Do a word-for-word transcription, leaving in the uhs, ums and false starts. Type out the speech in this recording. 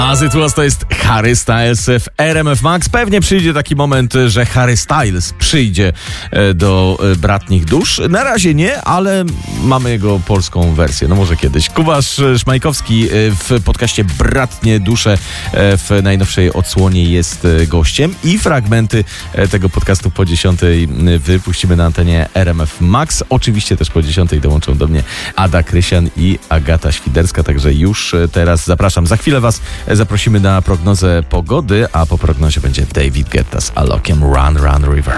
As It Was to jest Harry Styles w R M F Max. Pewnie przyjdzie taki moment, że Harry Styles przyjdzie do Bratnich Dusz. Na razie nie, ale mamy jego polską wersję. No może kiedyś. Kubasz Szmajkowski w podcaście Bratnie Dusze w najnowszej odsłonie jest gościem i fragmenty tego podcastu po dziesiątej wypuścimy na antenie R M F Max. Oczywiście też po dziesiątej dołączą do mnie Ada Krysian i Agata Świderska, także już teraz zapraszam. Za chwilę was zaprosimy na prognozę pogody, a po prognozie będzie David Guetta z Alokiem Run Run River.